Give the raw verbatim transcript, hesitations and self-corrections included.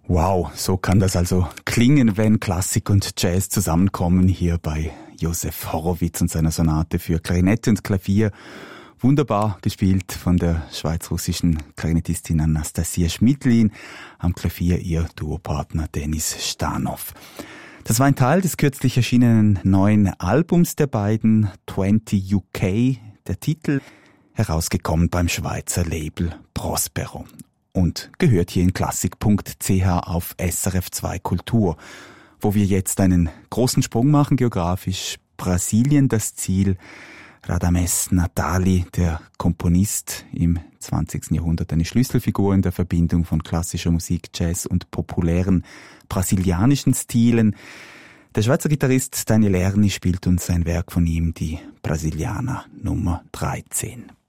Wow, so kann das also klingen, wenn Klassik und Jazz zusammenkommen hier bei Josef Horowitz und seiner Sonate für Klarinette und Klavier. Wunderbar gespielt von der schweiz-russischen Klarinettistin Anastasia Schmidlin, am Klavier ihr Duopartner Denis Stanow. Das war ein Teil des kürzlich erschienenen neuen Albums der beiden, zwanzig U K, der Titel, herausgekommen beim Schweizer Label Prospero. Und gehört hier in klassik punkt c h auf S R F zwei Kultur, wo wir jetzt einen großen Sprung machen geografisch. Brasilien das Ziel. Radamés Natali, der Komponist, im zwanzigsten Jahrhundert eine Schlüsselfigur in der Verbindung von klassischer Musik, Jazz und populären brasilianischen Stilen. Der Schweizer Gitarrist Daniel Erni spielt uns ein Werk von ihm, die Brasilianer Nummer dreizehn.